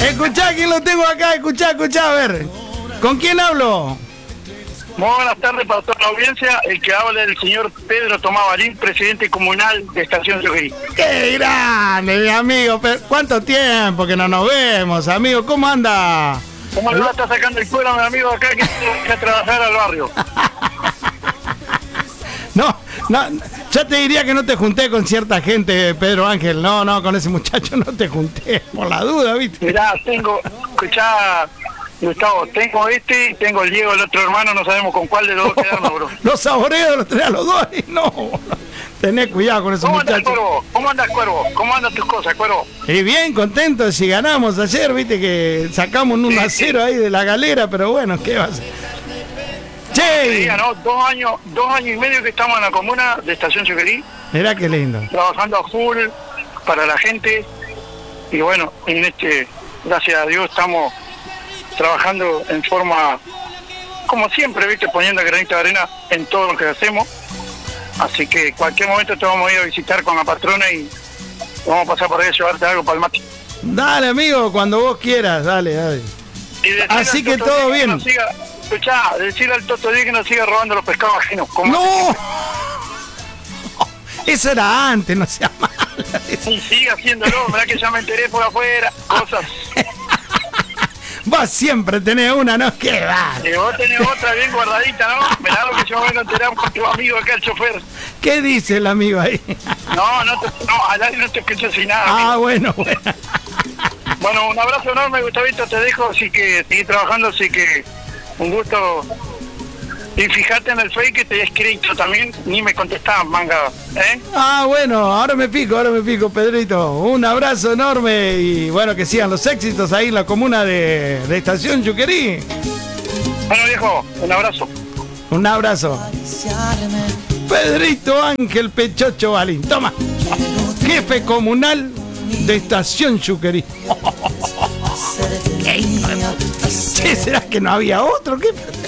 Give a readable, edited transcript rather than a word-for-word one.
Escuchá, ¿quién lo tengo acá? Escuchá, a ver. ¿Con quién hablo? Muy buenas tardes para toda la audiencia. El que habla es el señor Pedro Tomás Balín, presidente comunal de Estación Sucre. ¡Qué grande, mi amigo! ¿Cuánto tiempo que no nos vemos, amigo? ¿Cómo anda? ¿Cómo le va a estar sacando el cuero a mi amigo acá que tiene que trabajar al barrio? No, yo te diría que no te junté con cierta gente, Pedro Ángel. No, con ese muchacho no te junté, por la duda, ¿viste? Mirá, escuchá, Gustavo, tengo y tengo el Diego, el otro hermano, no sabemos con cuál de los dos quedarnos, bro. Los saboreo, los tenés a los dos y no. Tenés cuidado con esos muchachos. ¿Cómo andas, Cuervo? ¿Cómo andan tus cosas, Cuervo? Y bien, contento si ganamos ayer, viste que sacamos un 1-0 ahí de la galera, pero bueno, ¿qué va a ser? Che. Sí, ¿no? 2 años y medio que estamos en la comuna de Estación Sucre. Mirá qué lindo. Trabajando a full para la gente. Y bueno, gracias a Dios estamos trabajando en forma, como siempre, viste, poniendo granito de arena en todo lo que hacemos. Así que cualquier momento te vamos a ir a visitar con la patrona y vamos a pasar por ahí a llevarte algo para el mate. Dale, amigo, cuando vos quieras, dale. Así que todo bien. Escuchá, decirle al Toto Díaz que no siga robando los pescados ajenos. ¡No! Eso era antes, no sea malo. Sí, sigue haciéndolo, verdad que ya me enteré por afuera, cosas. Vos siempre tenés una, ¿no? ¿Qué va? Y vos tenés otra bien guardadita, ¿no? Mirá lo que yo me vengo a enterar con tu amigo acá, el chofer. ¿Qué dice el amigo ahí? No, al aire no te escucho sin nada. Ah, amigo. bueno. Bueno, un abrazo enorme, Gustavito, te dejo, así que sigue trabajando, así que un gusto. Y fíjate en el Facebook que te he escrito también, ni me contestaban, manga, ¿eh? Ah, bueno, ahora me pico, Pedrito. Un abrazo enorme y bueno, que sigan los éxitos ahí en la comuna de Estación Sucre. Bueno, viejo, un abrazo. Un abrazo. Pedrito Ángel Pechocho Balín. Toma. Jefe comunal de Estación Sucre. ¿Qué será que no había otro? ¿Qué?